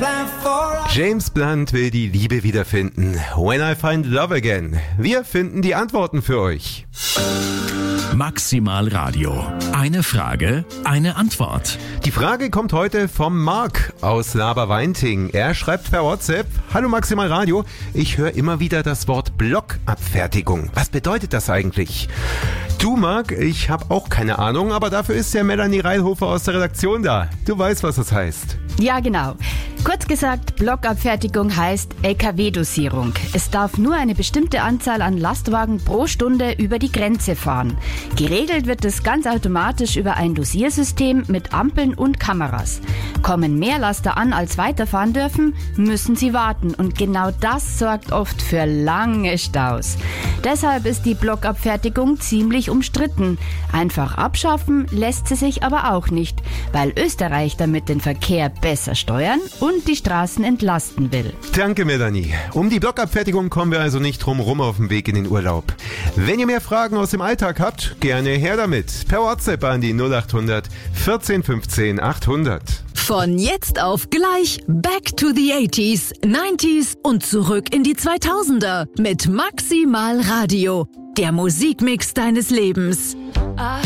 James Blunt will die Liebe wiederfinden. When I Find Love Again. Wir finden die Antworten für euch. Maximal Radio. Eine Frage, eine Antwort. Die Frage kommt heute vom Marc aus Laberweinting. Er schreibt per WhatsApp: Hallo Maximal Radio, ich höre immer wieder das Wort Blockabfertigung. Was bedeutet das eigentlich? Du, Marc, ich habe auch keine Ahnung, aber dafür ist ja Melanie Reilhofer aus der Redaktion da. Du weißt, was das heißt. Ja, genau. Kurz gesagt, Blockabfertigung heißt LKW-Dosierung. Es darf nur eine bestimmte Anzahl an Lastwagen pro Stunde über die Grenze fahren. Geregelt wird es ganz automatisch über ein Dosiersystem mit Ampeln und Kameras. Kommen mehr Laster an, als weiterfahren dürfen, müssen sie warten. Und genau das sorgt oft für lange Staus. Deshalb ist die Blockabfertigung ziemlich umstritten. Einfach abschaffen lässt sie sich aber auch nicht, weil Österreich damit den Verkehr besser steuern und die Straßen entlasten will. Danke, Melanie. Um die Blockabfertigung kommen wir also nicht drum rum auf dem Weg in den Urlaub. Wenn ihr mehr Fragen aus dem Alltag habt, gerne her damit. Per WhatsApp an die 0800 14 15 800. Von jetzt auf gleich Back to the 80s, 90s und zurück in die 2000er mit Maximal Radio. Der Musikmix deines Lebens.